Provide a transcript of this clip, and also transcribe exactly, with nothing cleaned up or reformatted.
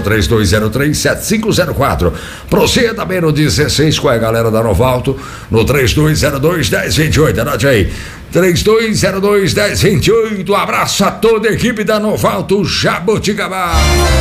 três dois zero três sete cinco zero quatro. Proceda também no dezesseis com a galera da Novalto, no três dois zero dois, um zero dois oito. Anote aí, três dois zero dois, um zero dois oito. Um abraço a toda a equipe da Novalto Jaboticabá.